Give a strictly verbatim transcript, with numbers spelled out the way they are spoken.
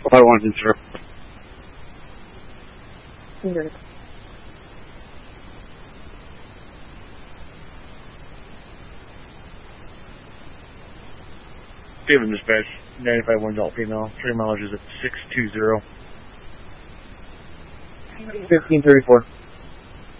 five one zero. Okay. Steven dispatch, ninety-five one adult female, three mileage is at six two zero. fifteen thirty-four.